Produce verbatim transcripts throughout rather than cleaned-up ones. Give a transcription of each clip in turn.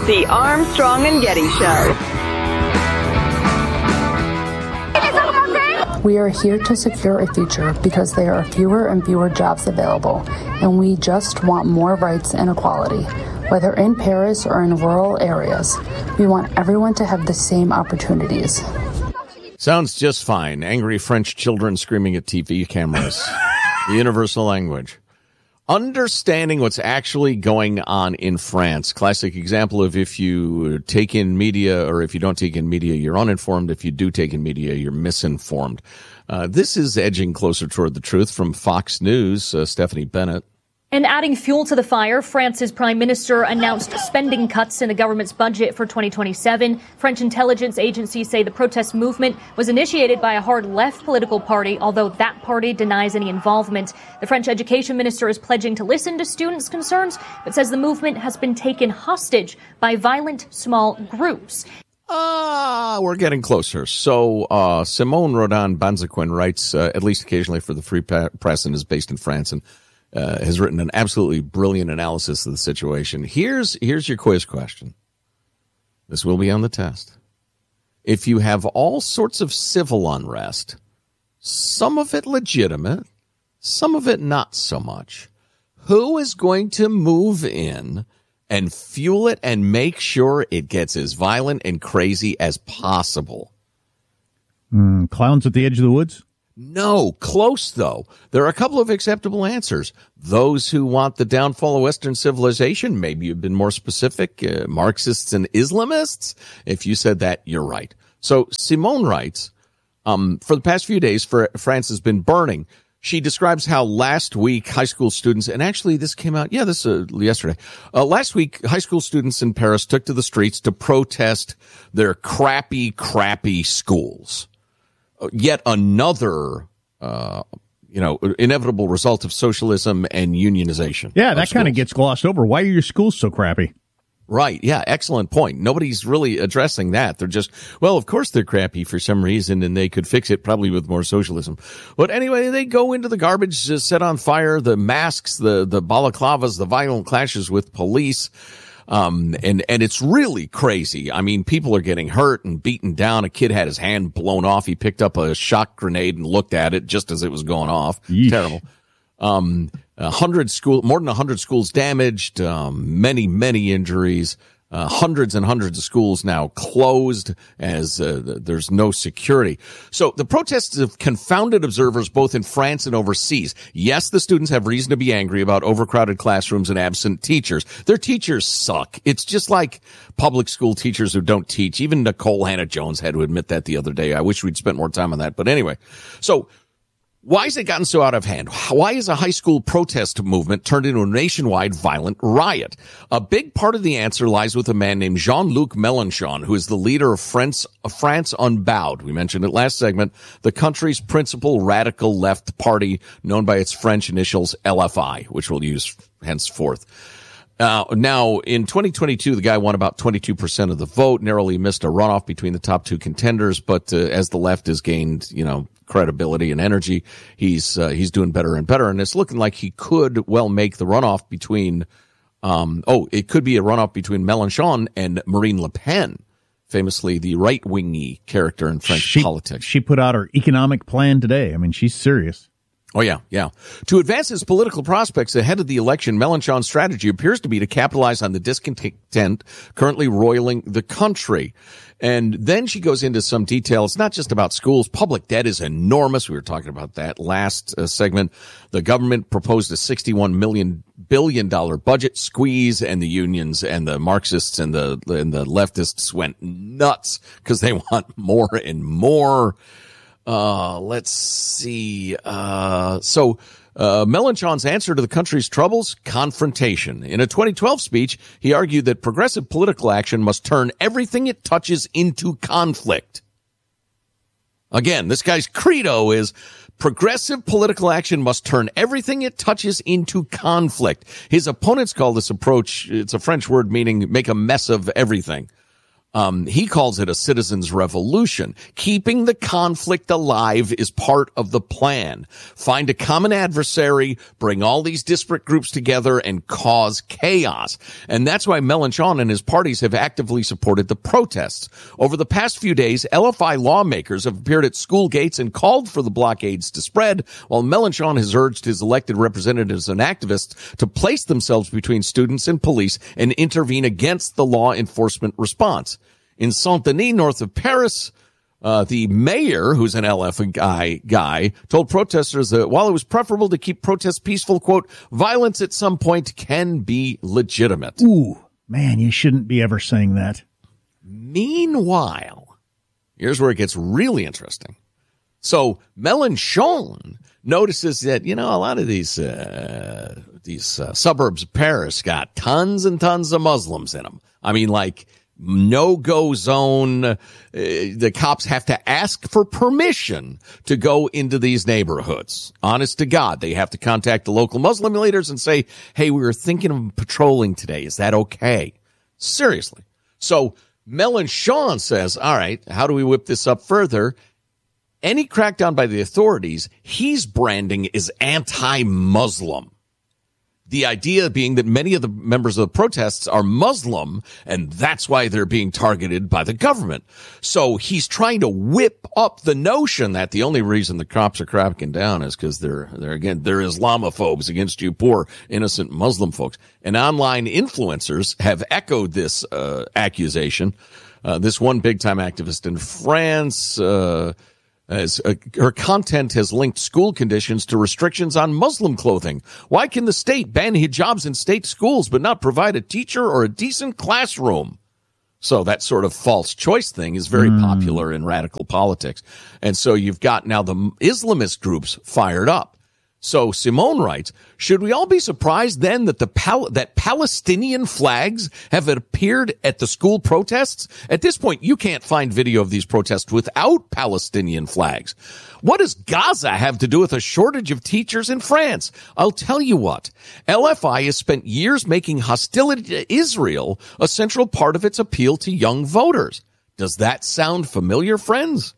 The Armstrong and Getty Show. We are here to secure a future because there are fewer and fewer jobs available, and we just want more rights and equality. Whether in Paris or in rural areas, we want everyone to have the same opportunities. Sounds just fine. Angry French children screaming at T V cameras. The universal language. Understanding what's actually going on in France. Classic example of if you take in media or if you don't take in media, you're uninformed. If you do take in media, you're misinformed. Uh, this is edging closer toward the truth from Fox News. Uh, Stephanie Bennett. And adding fuel to the fire, France's prime minister announced spending cuts in the government's budget for twenty twenty-seven. French intelligence agencies say the protest movement was initiated by a hard-left political party, although that party denies any involvement. The French education minister is pledging to listen to students' concerns, but says the movement has been taken hostage by violent small groups. Ah, we're getting closer. So uh, Simone Rodin-Banzaquin writes, uh, at least occasionally for the Free Press, and is based in France, and Uh, has written an absolutely brilliant analysis of the situation. Here's here's your quiz question. This will be on the test. If you have all sorts of civil unrest, some of it legitimate, some of it not so much, who is going to move in and fuel it and make sure it gets as violent and crazy as possible? Mm, clowns at the edge of the woods? No, close, though. There are a couple of acceptable answers. Those who want the downfall of Western civilization, maybe you've been more specific, uh, Marxists and Islamists. If you said that, you're right. So Simone writes, um, for the past few days, for, France has been burning. She describes how last week high school students, and actually this came out, yeah, this uh, yesterday. Uh, last week, high school students in Paris took to the streets to protest their crappy, crappy schools. Yet another, uh, you know, inevitable result of socialism and unionization. Yeah, that kind of gets glossed over. Why are your schools so crappy? Right. Yeah. Excellent point. Nobody's really addressing that. They're just, well, of course they're crappy for some reason, and they could fix it probably with more socialism. But anyway, they go into the garbage, just set on fire the masks, the, the balaclavas, the violent clashes with police. Um, and, and it's really crazy. I mean, people are getting hurt and beaten down. A kid had his hand blown off. He picked up a shock grenade and looked at it just as it was going off. Yeesh. Terrible. Um, a hundred school, more than a hundred schools damaged, um, many, many injuries. Uh, hundreds and hundreds of schools now closed as uh, there's no security. So the protests have confounded observers both in France and overseas. Yes, the students have reason to be angry about overcrowded classrooms and absent teachers. Their teachers suck. It's just like public school teachers who don't teach. Even Nicole Hannah-Jones had to admit that the other day. I wish we'd spent more time on that. But anyway, so why has it gotten so out of hand? Why is a high school protest movement turned into a nationwide violent riot? A big part of the answer lies with a man named Jean-Luc Mélenchon, who is the leader of France, France Unbowed. We mentioned it last segment, the country's principal radical left party known by its French initials L F I, which we'll use henceforth. Uh, now, in twenty twenty-two, the guy won about twenty-two percent of the vote, narrowly missed a runoff between the top two contenders, but uh, as the left has gained, you know, credibility and energy, he's uh, he's doing better and better, and it's looking like he could well make the runoff between um oh it could be a runoff between Mélenchon and Marine Le Pen, famously the right-wingy character in French she, politics. She put out her economic plan today. I mean, she's serious. Oh, yeah, yeah. To advance his political prospects ahead of the election, Mélenchon's strategy appears to be to capitalize on the discontent currently roiling the country. And then she goes into some detail. It's not just about schools. Public debt is enormous. We were talking about that last uh, segment. The government proposed a sixty-one million billion dollar budget squeeze, and the unions and the Marxists and the and the leftists went nuts because they want more and more. Uh, let's see. Uh, so, uh, Mélenchon's answer to the country's troubles? Confrontation. In a twenty twelve speech, he argued that progressive political action must turn everything it touches into conflict. Again, this guy's credo is progressive political action must turn everything it touches into conflict. His opponents call this approach, it's a French word meaning make a mess of everything. Um, he calls it a citizens' revolution. Keeping the conflict alive is part of the plan. Find a common adversary, bring all these disparate groups together, and cause chaos. And that's why Mélenchon and his parties have actively supported the protests. Over the past few days, L F I lawmakers have appeared at school gates and called for the blockades to spread, while Mélenchon has urged his elected representatives and activists to place themselves between students and police and intervene against the law enforcement response. In Saint-Denis, north of Paris, uh, the mayor, who's an L F I guy, told protesters that while it was preferable to keep protests peaceful, quote, violence at some point can be legitimate. Ooh, man, you shouldn't be ever saying that. Meanwhile, here's where it gets really interesting. So Mélenchon notices that, you know, a lot of these uh, these uh, suburbs of Paris got tons and tons of Muslims in them. I mean, like, no-go zone. Uh, the cops have to ask for permission to go into these neighborhoods. Honest to God, they have to contact the local Muslim leaders and say, hey, we were thinking of patrolling today. Is that okay? Seriously. So Mélenchon says, all right, how do we whip this up further? Any crackdown by the authorities, he's branding as anti-Muslim. The idea being that many of the members of the protests are Muslim, and that's why they're being targeted by the government. So he's trying to whip up the notion that the only reason the cops are cracking down is because they're, they're again, they're Islamophobes against you poor, innocent Muslim folks. And online influencers have echoed this uh, accusation. Uh, this one big-time activist in France, uh, As uh, her content has linked school conditions to restrictions on Muslim clothing. Why can the state ban hijabs in state schools but not provide a teacher or a decent classroom? So that sort of false choice thing is very mm. popular in radical politics. And so you've got now the Islamist groups fired up. So Simone writes, should we all be surprised then that the Pal- that Palestinian flags have appeared at the school protests? At this point, you can't find video of these protests without Palestinian flags. What does Gaza have to do with a shortage of teachers in France? I'll tell you what, L F I has spent years making hostility to Israel a central part of its appeal to young voters. Does that sound familiar, friends?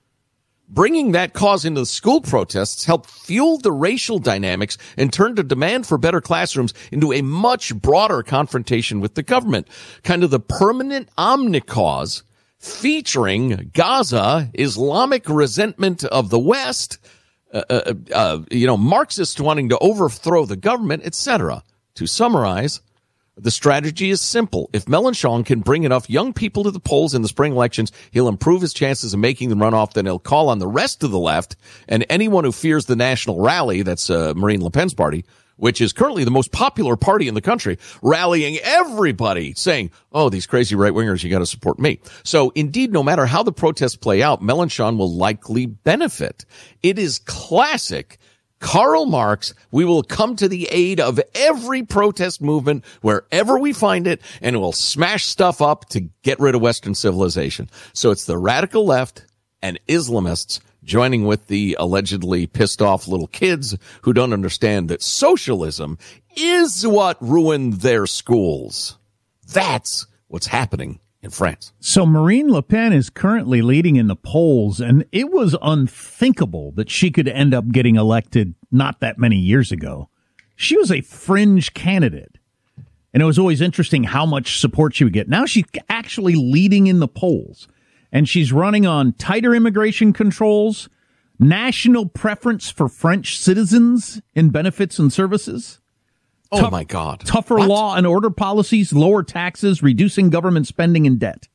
Bringing that cause into the school protests helped fuel the racial dynamics and turned the demand for better classrooms into a much broader confrontation with the government. Kind of the permanent omnicause featuring Gaza, Islamic resentment of the West, uh, uh, uh, you know, Marxists wanting to overthrow the government, et cetera. To summarize, the strategy is simple. If Mélenchon can bring enough young people to the polls in the spring elections, he'll improve his chances of making them run off. Then he'll call on the rest of the left and anyone who fears the National Rally, that's uh, Marine Le Pen's party, which is currently the most popular party in the country, rallying everybody, saying, oh, these crazy right-wingers, you got to support me. So, indeed, no matter how the protests play out, Mélenchon will likely benefit. It is classic Karl Marx. We will come to the aid of every protest movement wherever we find it, and we'll smash stuff up to get rid of Western civilization. So it's the radical left and Islamists joining with the allegedly pissed off little kids who don't understand that socialism is what ruined their schools. That's what's happening in France. So Marine Le Pen is currently leading in the polls, and it was unthinkable that she could end up getting elected not that many years ago. She was a fringe candidate, and it was always interesting how much support she would get. Now she's actually leading in the polls, and she's running on tighter immigration controls, national preference for French citizens in benefits and services. Oh, Tough, my God. Tougher What? law and order policies, lower taxes, reducing government spending and debt.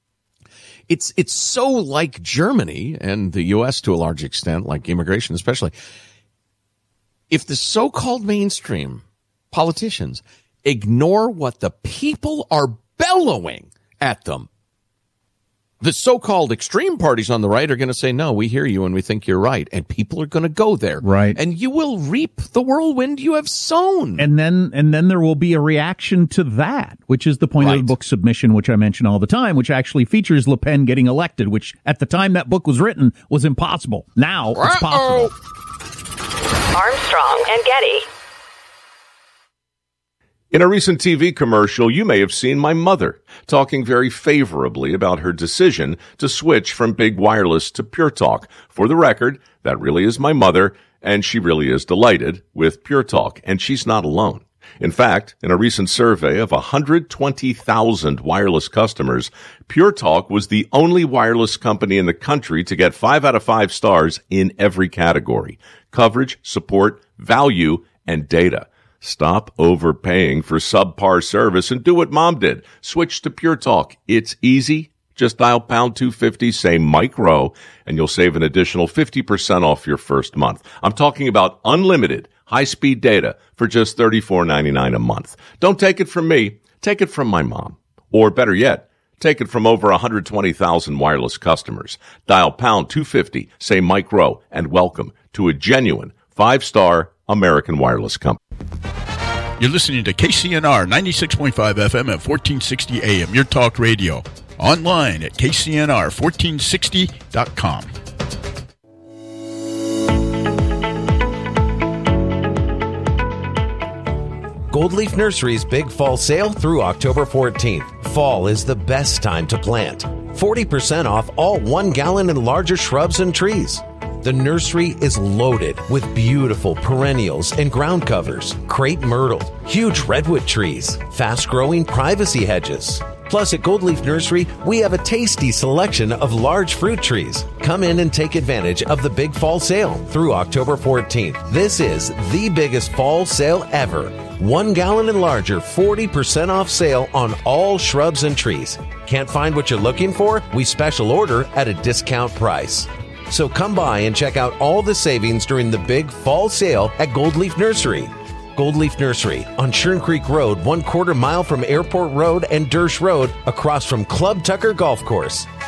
It's it's so like Germany and the U S to a large extent, like immigration especially. If the so-called mainstream politicians ignore what the people are bellowing at them, the so-called extreme parties on the right are going to say, no, we hear you and we think you're right. And people are going to go there. Right. And you will reap the whirlwind you have sown. And then and then there will be a reaction to that, which is the point Right. of the book Submission, which I mention all the time, which actually features Le Pen getting elected, which at the time that book was written was impossible. Now it's possible. Armstrong and Getty. In a recent T V commercial, you may have seen my mother talking very favorably about her decision to switch from Big Wireless to Pure Talk. For the record, that really is my mother, and she really is delighted with Pure Talk, and she's not alone. In fact, in a recent survey of one hundred twenty thousand wireless customers, Pure Talk was the only wireless company in the country to get five out of five stars in every category: coverage, support, value, and data. Stop overpaying for subpar service and do what Mom did. Switch to Pure Talk. It's easy. Just dial pound two fifty, say Mike Rowe, and you'll save an additional fifty percent off your first month. I'm talking about unlimited high-speed data for just thirty-four ninety-nine a month. Don't take it from me. Take it from my mom. Or better yet, take it from over one hundred twenty thousand wireless customers. Dial pound two fifty, say Mike Rowe, and welcome to a genuine five-star American wireless company. You're listening to K C N R ninety-six point five F M at fourteen sixty A M, your talk radio. Online at K C N R fourteen sixty dot com. Gold Leaf Nursery's Big Fall Sale through October fourteenth. Fall is the best time to plant. forty percent off all one gallon and larger shrubs and trees. The nursery is loaded with beautiful perennials and ground covers, crepe myrtle, huge redwood trees, fast-growing privacy hedges. Plus, at Gold Leaf Nursery, we have a tasty selection of large fruit trees. Come in and take advantage of the Big Fall Sale through October fourteenth. This is the biggest fall sale ever. One gallon and larger, forty percent off sale on all shrubs and trees. Can't find what you're looking for? We special order at a discount price. So come by and check out all the savings during the big fall sale at Gold Leaf Nursery. Gold Leaf Nursery on Churn Creek Road, one quarter mile from Airport Road and Dersh Road, across from Club Tucker Golf Course.